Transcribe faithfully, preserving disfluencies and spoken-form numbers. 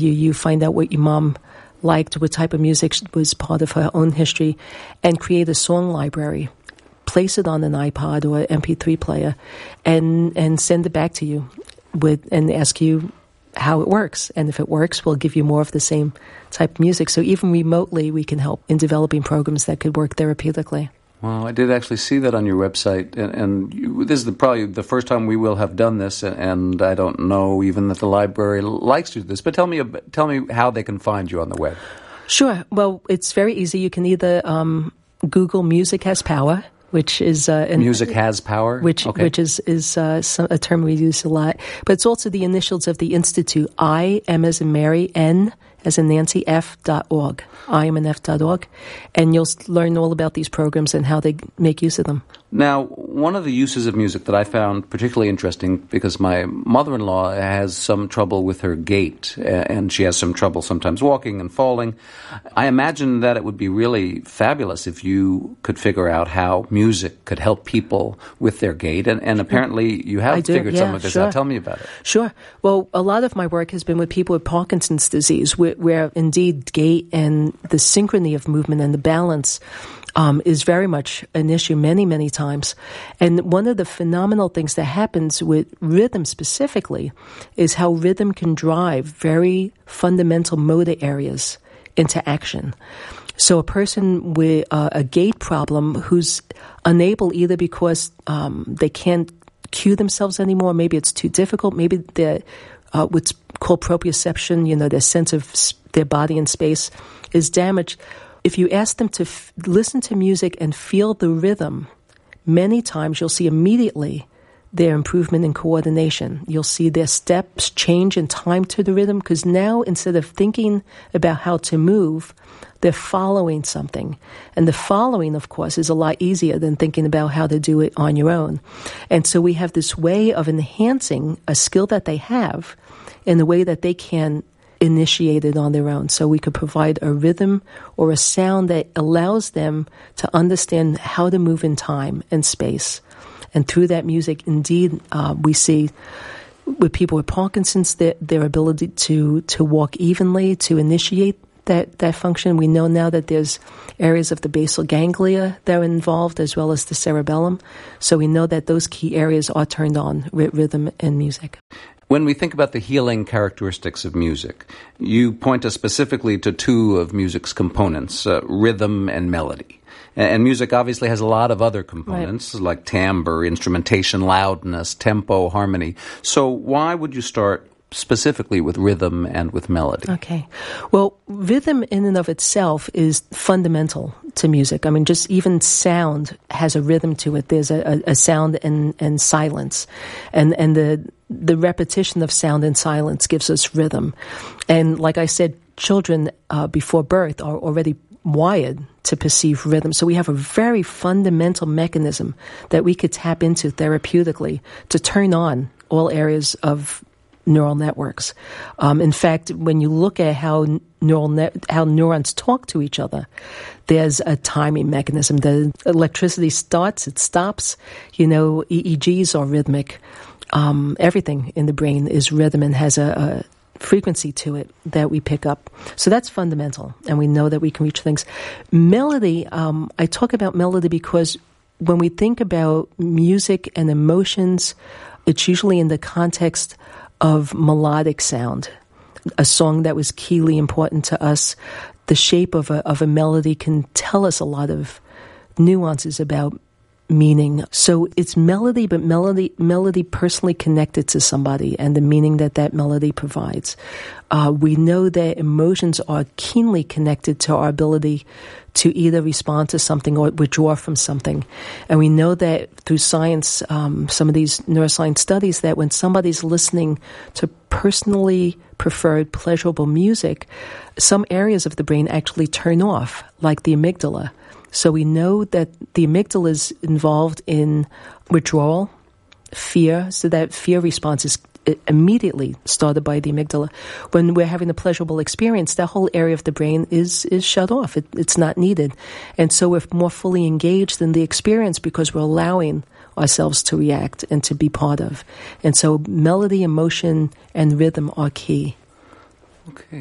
You, you find out what your mom liked, what type of music was part of her own history, and create a song library. Place it on an iPod or M P three player, and and send it back to you, with and ask you how it works. And if it works, we'll give you more of the same type of music. So even remotely, we can help in developing programs that could work therapeutically. Well, I did actually see that on your website, and, and you, this is the, probably the first time we will have done this, and I don't know even that the library likes to do this. But tell me, tell me how they can find you on the web. Sure. Well, it's very easy. You can either um, Google "Music Has Power," which is uh, an, music has power, which okay. which is is uh, some, a term we use a lot. But it's also the initials of the institute: I, M as in Mary, N as in Nancy, F dot org. I am an F dot org, and you'll learn all about these programs and how they make use of them. Now, one of the uses of music that I found particularly interesting, because my mother-in-law has some trouble with her gait, and she has some trouble sometimes walking and falling. I imagine that it would be really fabulous if you could figure out how music could help people with their gait, and, and apparently you have figured yeah, some of this sure. out. Tell me about it. Sure. Well, a lot of my work has been with people with Parkinson's disease, where, where indeed gait and the synchrony of movement and the balance Um, is very much an issue many, many times. And one of the phenomenal things that happens with rhythm specifically is how rhythm can drive very fundamental motor areas into action. So a person with uh, a gait problem who's unable either because um, they can't cue themselves anymore, maybe it's too difficult, maybe they're uh, what's called proprioception, you know, their sense of s- their body and space is damaged. If you ask them to f- listen to music and feel the rhythm, many times you'll see immediately their improvement in coordination. You'll see their steps change in time to the rhythm, because now instead of thinking about how to move, they're following something. And the following, of course, is a lot easier than thinking about how to do it on your own. And so we have this way of enhancing a skill that they have in the way that they can initiate it on their own. So we could provide a rhythm or a sound that allows them to understand how to move in time and space. And through that music, indeed, uh, we see with people with Parkinson's their, their ability to, to walk evenly, to initiate that, that function. We know now that there's areas of the basal ganglia that are involved, as well as the cerebellum. So we know that those key areas are turned on with rhythm and music. When we think about the healing characteristics of music, you point us specifically to two of music's components, uh, rhythm and melody. And music obviously has a lot of other components, right, like timbre, instrumentation, loudness, tempo, harmony. So why would you start specifically with rhythm and with melody? Okay. Well, rhythm in and of itself is fundamental to music. I mean, just even sound has a rhythm to it. There's a, a, a sound and, and silence. And, and the, the repetition of sound and silence gives us rhythm. And like I said, children uh, before birth are already wired to perceive rhythm. So we have a very fundamental mechanism that we could tap into therapeutically to turn on all areas of neural networks. Um, in fact, when you look at how neural net, how neurons talk to each other, there's a timing mechanism. The electricity starts, it stops. You know, E E Gs are rhythmic. Um, everything in the brain is rhythm and has a, a frequency to it that we pick up. So that's fundamental, and we know that we can reach things. Melody, um, I talk about melody because when we think about music and emotions, it's usually in the context of melodic sound, a song that was keenly important to us. The shape of a, of a melody can tell us a lot of nuances about meaning. So it's melody, but melody melody personally connected to somebody and the meaning that that melody provides. Uh, we know that emotions are keenly connected to our ability to either respond to something or withdraw from something. And we know that through science, um, some of these neuroscience studies, that when somebody's listening to personally preferred pleasurable music, some areas of the brain actually turn off, like the amygdala. So we know that the amygdala is involved in withdrawal, fear, so that fear response is immediately started by the amygdala. When we're having a pleasurable experience, that whole area of the brain is is shut off. It, it's not needed. And so we're more fully engaged in the experience because we're allowing ourselves to react and to be part of. And so melody, emotion, and rhythm are key. Okay.